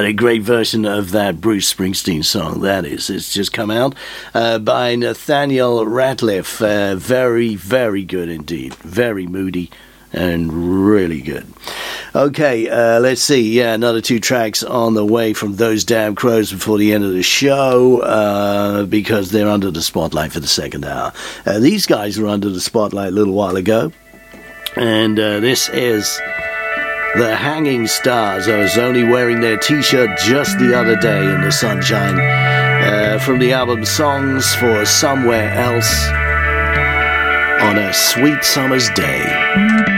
a great version of that Bruce Springsteen song, that is. It's just come out by Nathaniel Rateliff. Very, very good indeed. Very moody and really good. Okay, let's see. Yeah, another 2 tracks on the way from Those Damn Crows before the end of the show, because they're under the spotlight for the second hour. These guys were under the spotlight a little while ago, and this is The Hanging Stars. I was only wearing their t-shirt just the other day in the sunshine, from the album Songs for Somewhere Else on a Sweet Summer's Day.